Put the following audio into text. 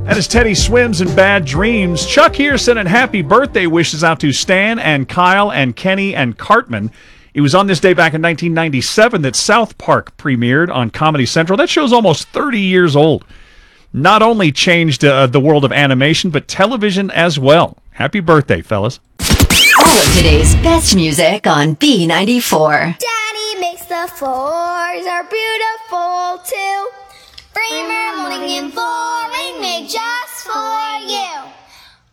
That is Teddy Swims and Bad Dreams. Chuck here sending happy birthday wishes out to Stan and Kyle and Kenny and Cartman. It was on this day back in 1997 that South Park premiered on Comedy Central. That show's almost 30 years old. Not only changed the world of animation, but television as well. Happy birthday, fellas. All of today's best music on B94. Daddy makes the floors are beautiful too. Bremer, morning and flooring made just for you.